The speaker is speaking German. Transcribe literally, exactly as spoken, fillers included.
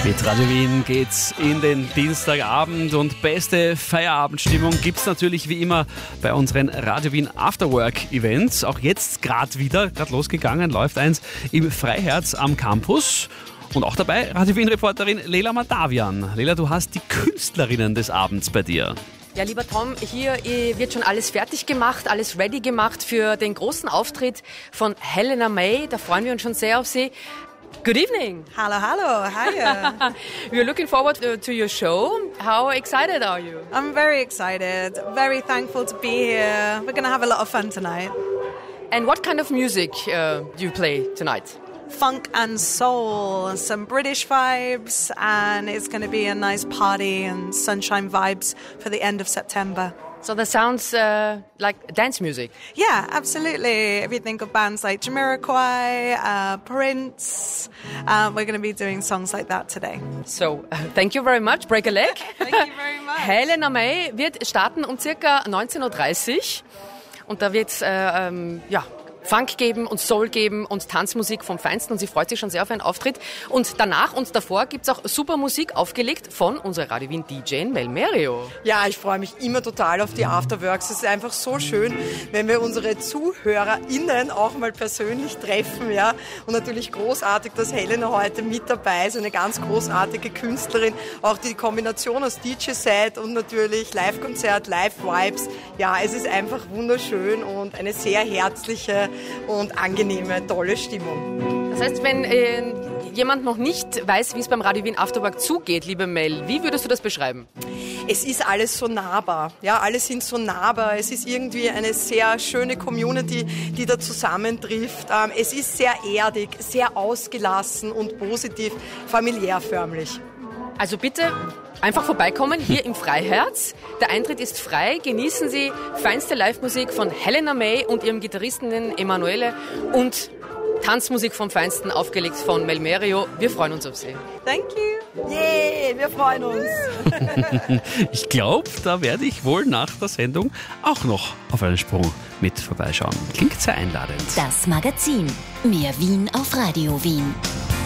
Mit Radio Wien geht's in den Dienstagabend und beste Feierabendstimmung gibt's natürlich wie immer bei unseren Radio Wien Afterwork Events. Auch jetzt gerade wieder, gerade losgegangen, läuft eins im Freiherz am Campus. Und auch dabei Radio Wien Reporterin Leila Madavian. Leila, du hast die Künstlerinnen des Abends bei dir. Ja, lieber Tom, hier wird schon alles fertig gemacht, alles ready gemacht für den großen Auftritt von Helena May. Da freuen wir uns schon sehr auf sie. Good evening. Hello, hello. Hiya. We're looking forward to your show. How excited are you? I'm very excited. Very thankful to be here. We're going to have a lot of fun tonight. And what kind of music uh, do you play tonight? Funk and soul, some British vibes, and it's going to be a nice party and sunshine vibes for the end of September. So that sounds uh, like dance music. Yeah, absolutely. If you think of bands like Jamiroquai, uh, Prince, uh, we're going to be doing songs like that today. So, uh, thank you very much. Break a leg. Thank you very much. Helena May wird starten um circa neunzehn Uhr dreißig und da wird es äh, ähm, ja, Funk geben und Soul geben und Tanzmusik vom Feinsten und sie freut sich schon sehr auf einen Auftritt. Und danach und davor gibt's auch super Musik aufgelegt von unserer Radio Wien D J Mel Merio. Ja, ich freue mich immer total auf die Afterworks. Es ist einfach so schön, wenn wir unsere ZuhörerInnen auch mal persönlich treffen. Ja? Und natürlich großartig, dass Helena heute mit dabei ist, eine ganz großartige Künstlerin. Auch die Kombination aus D J-Set und natürlich Live-Konzert, Live-Vibes. Ja, es ist einfach wunderschön und eine sehr herzliche und angenehme, tolle Stimmung. Das heißt, wenn äh, jemand noch nicht weiß, wie es beim Radio Wien Afterwork zugeht, liebe Mel, wie würdest du das beschreiben? Es ist alles so nahbar, ja, alle sind so nahbar. Es ist irgendwie eine sehr schöne Community, die da zusammentrifft. Ähm, es ist sehr erdig, sehr ausgelassen und positiv, familiär förmlich. Also bitte einfach vorbeikommen hier im Freiherz. Der Eintritt ist frei. Genießen Sie feinste Live-Musik von Helena May und ihrem Gitarristen Emanuele und Tanzmusik vom Feinsten aufgelegt von Mel Merio. Wir freuen uns auf Sie. Thank you. Yeah, wir freuen uns. Ich glaube, da werde ich wohl nach der Sendung auch noch auf einen Sprung mit vorbeischauen. Klingt sehr einladend. Das Magazin. Mehr Wien auf Radio Wien.